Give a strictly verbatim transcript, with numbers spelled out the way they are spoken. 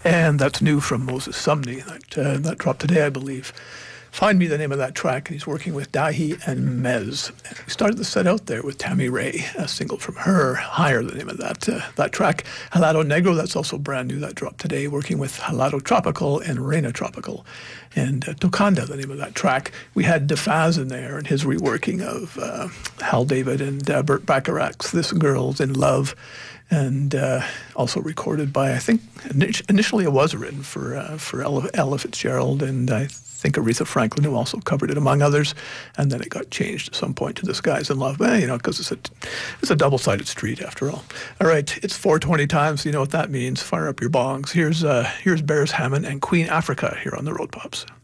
And that's new from Moses Sumney. That, uh, that dropped today, I believe. Find Me, the name of that track. He's working with Dahi and Mez. And we started the set out there with Tammy Ray, a single from her, Higher, the name of that uh, that track. Halado Negro, that's also brand new. That dropped today, working with Halado Tropical and Reina Tropical. And uh, Tokanda, the name of that track. We had DeFaz in there and his reworking of uh, Hal David and uh, Burt Bacharach's This Girl's in Love. And uh, also recorded by, I think, initially it was written for uh, for Ella, Ella Fitzgerald, and I think Aretha Franklin, who also covered it, among others. And then it got changed at some point to This Guy's in Love, eh, you know, because it's a, it's a double-sided street after all. All right, it's four twenty times, so you know what that means. Fire up your bongs. Here's, uh, here's Beres Hammond and Queen Africa here on the Road Pops.